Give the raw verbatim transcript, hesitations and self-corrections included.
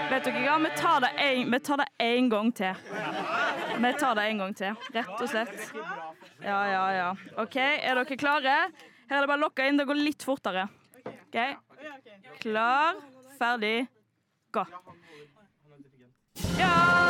Vet dere hva? Vi tar det en, vi tar det en gang til. Vi tar det en gang til, rett og slett. Ja, ja, ja. Ok, er dere klare? Her er det bare lokket inn, det går litt fortere. Ok, klar, ferdig, gå. Ja!